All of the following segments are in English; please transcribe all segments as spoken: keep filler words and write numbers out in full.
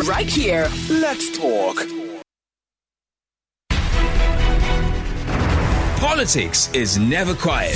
right here. Let's talk. Politics is never quiet.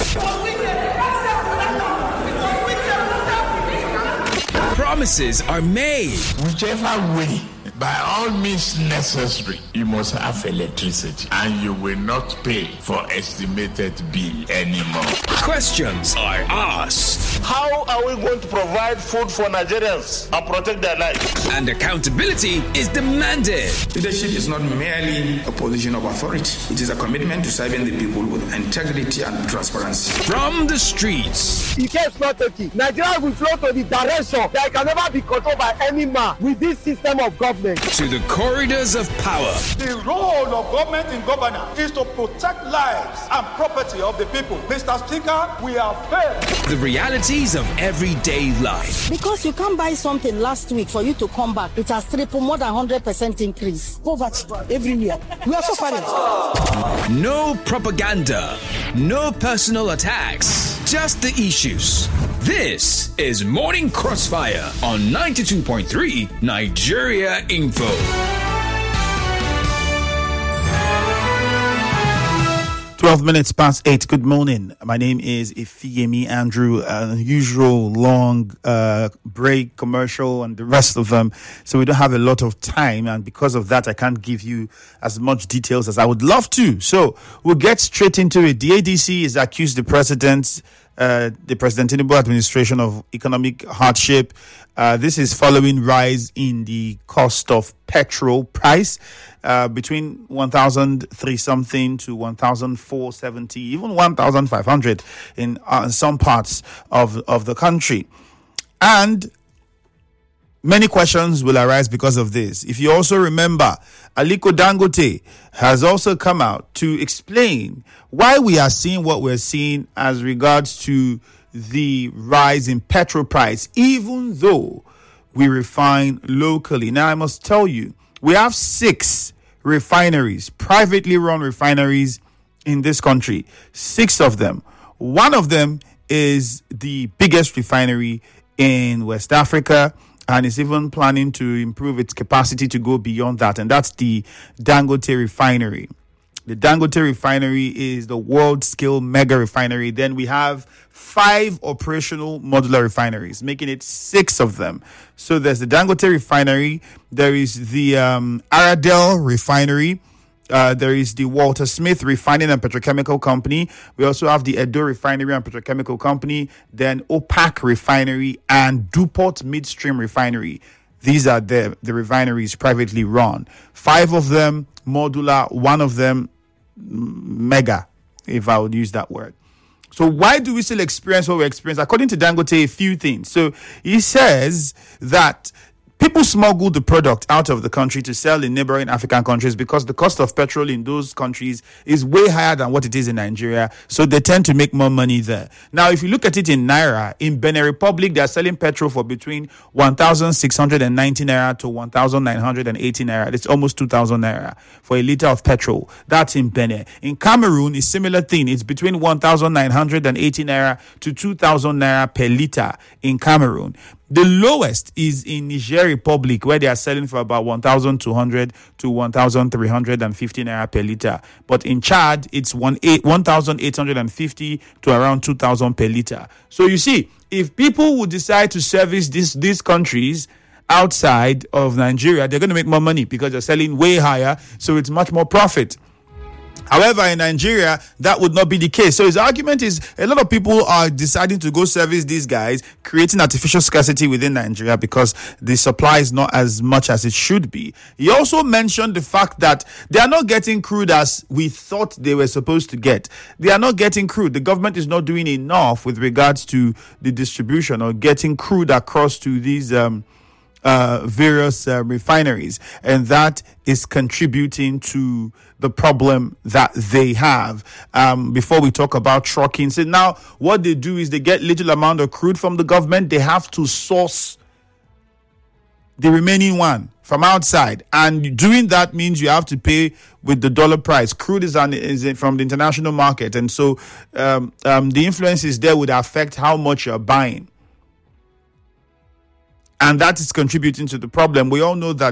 Promises are made. Whichever way, by all means necessary, you must have electricity and you will not pay for estimated bill anymore. Questions are asked. How are we going to provide food for Nigerians and protect their lives? And accountability is demanded. Leadership is not merely a position of authority. It is a commitment to serving the people with integrity and transparency. From the streets. In case not taken, Nigeria will flow to the direction that can never be controlled by any man with this system of government. To the corridors of power. The role of government in governance is to protect lives and property of the people. Mister Speaker, we have failed. The realities of everyday life. Because you can't buy something last week for you to come back, it has tripled, more than one hundred percent increase. Poverty everywhere. We are suffering. No propaganda. No personal attacks. Just the issues. This is Morning Crossfire on ninety-two point three Nigeria Info. twelve minutes past eight. Good morning. My name is Ifeyemi Andrew. Uh, usual long uh, break, commercial, and the rest of them. So we don't have a lot of time, and because of that, I can't give you as much details as I would love to. So we'll get straight into it. The A D C has accused the president, uh, the President Tinubu administration, of economic hardship. Uh, this is following rise in the cost of petrol price. Uh, between one thousand three something to one thousand four seventy, even one thousand five hundred in uh, some parts of, of the country. And many questions will arise because of this. If you also remember, Aliko Dangote has also come out to explain why we are seeing what we're seeing as regards to the rise in petrol price, even though we refine locally. Now, I must tell you, we have six refineries, privately run refineries in this country. Six of them. One of them is the biggest refinery in West Africa, and is even planning to improve its capacity to go beyond that, and that's the Dangote refinery. The Dangote refinery is the world-scale mega refinery. Then we have five operational modular refineries, making it six of them. So there's the Dangote refinery, there is the um, Aradel refinery, uh, there is the Walter Smith Refining and Petrochemical Company. We also have the Edo Refinery and Petrochemical Company, then OPAC Refinery and DuPont Midstream Refinery. These are the, the refineries privately run. Five of them modular, one of them mega, if I would use that word. So why do we still experience what we experience? According to Dangote, a few things. So he says that people smuggle the product out of the country to sell in neighboring African countries because the cost of petrol in those countries is way higher than what it is in Nigeria. So they tend to make more money there. Now, if you look at it in Naira, in Benin Republic, they're selling petrol for between one thousand six hundred ninety Naira to one thousand nine hundred eighty Naira. It's almost two thousand Naira for a liter of petrol. That's in Benin. In Cameroon, it's similar thing. It's between one thousand nine hundred eighty Naira to two thousand Naira per liter in Cameroon. The lowest is in Niger Republic, where they are selling for about one thousand two hundred to one thousand three hundred fifty Naira per liter. But in Chad, it's one thousand eight hundred fifty to around two thousand per liter. So you see, if people would decide to service this, these countries outside of Nigeria, they're going to make more money because they're selling way higher. So it's much more profit. However, in Nigeria, that would not be the case. So his argument is a lot of people are deciding to go service these guys, creating artificial scarcity within Nigeria because the supply is not as much as it should be. He also mentioned the fact that they are not getting crude as we thought they were supposed to get. They are not getting crude. The government is not doing enough with regards to the distribution or getting crude across to these um Uh, various uh, refineries, and that is contributing to the problem that they have. Um, before we talk about trucking, so now what they do is they get little amount of crude from the government. They have to source the remaining one from outside, and doing that means you have to pay with the dollar price. Crude is, on, is from the international market, and so um, um, the influences there would affect how much you're buying. And that is contributing to the problem. We all know that